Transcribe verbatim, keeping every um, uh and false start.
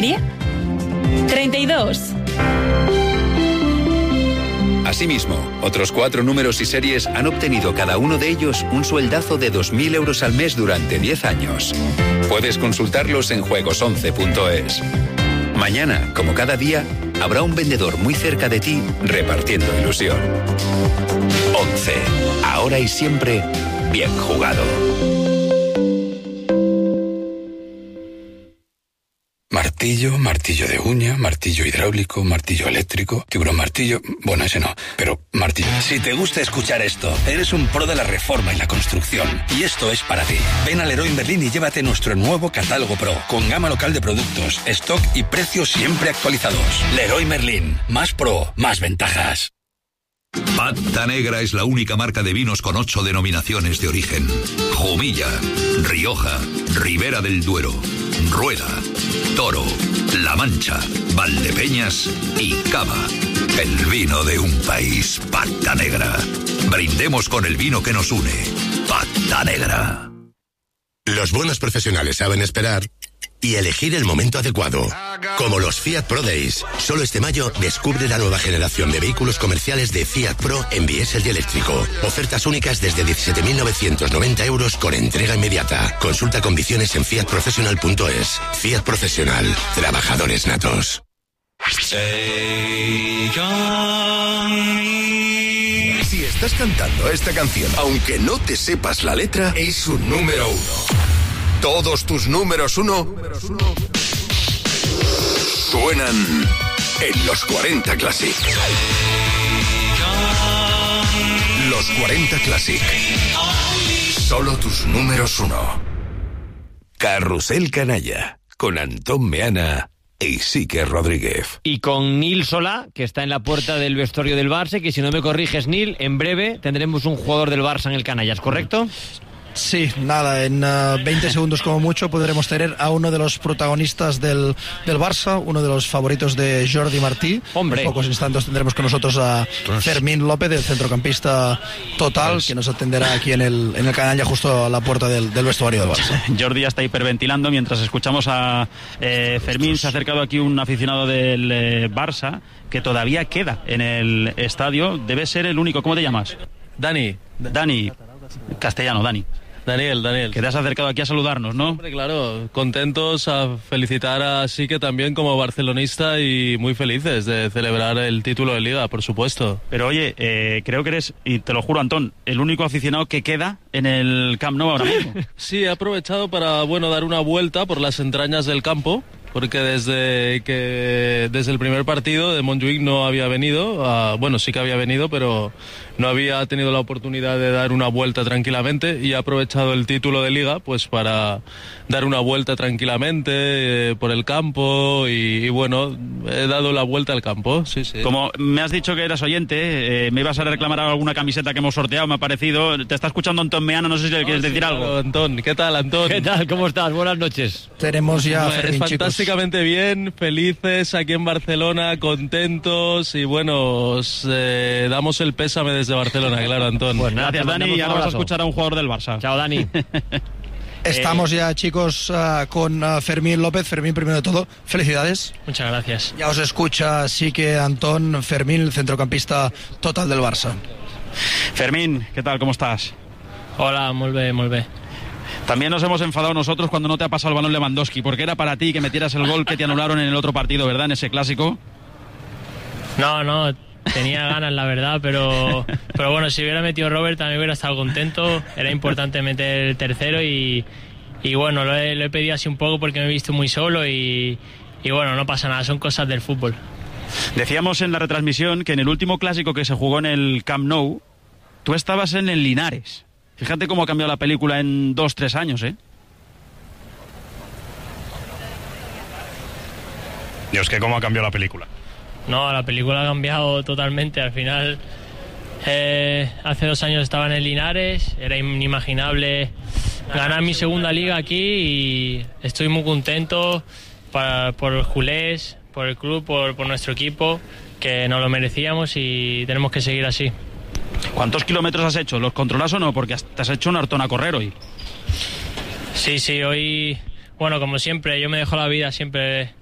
treinta y dos. Asimismo, otros cuatro números y series han obtenido cada uno de ellos un sueldazo de dos mil euros al mes durante diez años. Puedes consultarlos en juegos once punto es. Mañana, como cada día, habrá un vendedor muy cerca de ti repartiendo ilusión. once. Ahora y siempre, bien jugado. Martillo, martillo de uña, martillo hidráulico, martillo eléctrico, tiburón martillo... Bueno, ese no, pero martillo. Si te gusta escuchar esto, eres un pro de la reforma y la construcción. Y esto es para ti. Ven al Leroy Merlin y llévate nuestro nuevo catálogo Pro, con gama local de productos, stock y precios siempre actualizados. Leroy Merlin. Más pro, más ventajas. Pata Negra es la única marca de vinos con ocho denominaciones de origen. Jumilla, Rioja, Ribera del Duero, Rueda, Toro, La Mancha, Valdepeñas y Cava. El vino de un país, Pata Negra. Brindemos con el vino que nos une. Pata Negra. Los buenos profesionales saben esperar y elegir el momento adecuado. Como los Fiat Pro Days. Solo este mayo descubre la nueva generación de vehículos comerciales de Fiat Pro en diésel y eléctrico. Ofertas únicas desde diecisiete mil novecientos noventa euros con entrega inmediata. Consulta condiciones en fiat professional punto es. Fiat Profesional. Trabajadores natos. Si estás cantando esta canción, aunque no te sepas la letra, es un número uno. Todos tus números uno suenan en los cuarenta Classic. Los cuarenta Classic. Solo tus números uno. Carrusel Canalla, con Antón Meana e Isique Rodríguez. Y con Nil Solá, que está en la puerta del vestuario del Barça, que si no me corriges, Nil, en breve tendremos un jugador del Barça en el Canallas, ¿correcto? Sí, nada, en uh, veinte segundos como mucho podremos tener a uno de los protagonistas del, del Barça, uno de los favoritos de Jordi Martí. Hombre. En pocos instantes tendremos con nosotros a Fermín López, el centrocampista total, pues, que nos atenderá aquí en el, en el Canalla, justo a la puerta del, del vestuario del Barça. Jordi ya está hiperventilando mientras escuchamos a eh, Fermín. Se ha acercado aquí un aficionado del eh, Barça que todavía queda en el estadio. Debe ser el único. ¿Cómo te llamas? Dani. Dani. Castellano, Dani. Daniel, Daniel. Que te has acercado aquí a saludarnos, ¿no? Hombre, claro, contentos, a felicitar a Sique también como barcelonista y muy felices de celebrar el título de Liga, por supuesto. Pero oye, eh, creo que eres, y te lo juro, Antón, el único aficionado que queda en el Camp Nou ahora mismo. Sí, he aprovechado para, bueno, dar una vuelta por las entrañas del campo, porque desde que desde el primer partido de Montjuic no había venido, uh, bueno, sí que había venido, pero no había tenido la oportunidad de dar una vuelta tranquilamente, y he aprovechado el título de Liga pues para dar una vuelta tranquilamente eh, por el campo y, y bueno, he dado la vuelta al campo, sí, sí. Como me has dicho que eras oyente, eh, me ibas a reclamar alguna camiseta que hemos sorteado, me ha parecido. Te está escuchando Antón Meana, no sé si le quieres oh, sí, decir claro, algo. Antón, ¿qué tal, Antón? ¿Qué tal? ¿Cómo estás? Buenas noches. Tenemos ya bueno, Fermín, fantásticamente chicos. Bien, felices aquí en Barcelona, contentos y bueno, os eh, damos el pésame desde Barcelona, claro, Antón. Pues nada, gracias, Dani, y ahora vas a escuchar a un jugador del Barça. Chao, Dani. Estamos ya, chicos, uh, con uh, Fermín López. Fermín, primero de todo, felicidades. Muchas gracias. Ya os escucha Sique, Antón, Fermín, el centrocampista total del Barça. Fermín, ¿qué tal? ¿Cómo estás? Hola, muy bien, muy bien. También nos hemos enfadado nosotros cuando no te ha pasado el balón Lewandowski, porque era para ti que metieras el gol que te anularon en el otro partido, ¿verdad? En ese clásico. No, no, tenía ganas, la verdad, pero pero bueno, si hubiera metido Robert también hubiera estado contento. Era importante meter el tercero y, y bueno, lo he, lo he pedido así un poco porque me he visto muy solo y, y bueno, no pasa nada, son cosas del fútbol. Decíamos en la retransmisión que en el último clásico que se jugó en el Camp Nou, tú estabas en el Linares. Fíjate cómo ha cambiado la película en dos, tres años, ¿eh? Dios, que cómo ha cambiado la película. No, la película ha cambiado totalmente. Al final, eh, hace dos años estaba en el Linares, era inimaginable ganar mi segunda liga aquí y estoy muy contento para, por los culés, por el club, por, por nuestro equipo, que nos lo merecíamos y tenemos que seguir así. ¿Cuántos kilómetros has hecho? ¿Los controlas o no? Porque te has hecho un hartón a correr hoy. Sí, sí, hoy, bueno, como siempre, yo me dejo la vida siempre